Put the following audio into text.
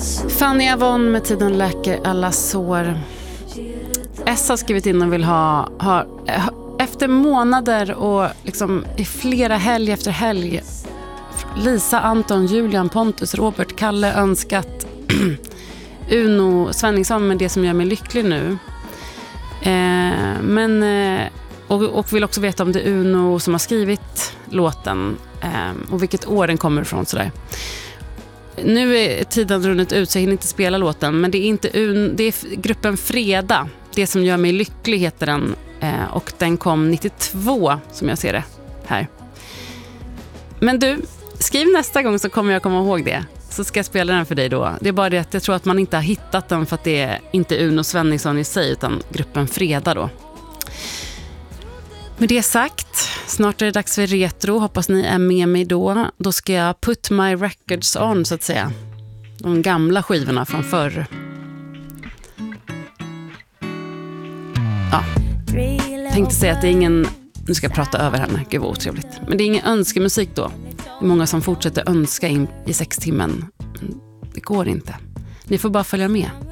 Fanny Avon med Tiden läker alla sår. S har skrivit in och vill ha efter månader och liksom i flera helg efter helg, Lisa, Anton, Julian, Pontus, Robert, Kalle önskat Uno Svenningsson med Det som gör mig lycklig nu. Och vill också veta om det är Uno som har skrivit låten och vilket år den kommer ifrån sådär. Nu är tiden runnit ut så jag hinner inte spela låten, men det är inte det är gruppen Freda. Det som gör mig lycklig heter den, och den kom 92 som jag ser det här. Men du, skriv nästa gång så kommer jag komma ihåg det. Så ska jag spela den för dig då. Det är bara det att jag tror att man inte har hittat den för att det är inte Uno Svenningsson i sig utan gruppen Freda då. Med det sagt, snart är det dags för retro. Hoppas ni är med mig då. Då ska jag put my records on så att säga. De gamla skivorna från förr. Ja. Tänkte säga att det är ingen... Nu ska jag prata över henne. Gud vad otrevligt. Men det är ingen önskemusik då. Det är många som fortsätter önska in i 6 timmen. Det går inte. Ni får bara följa med.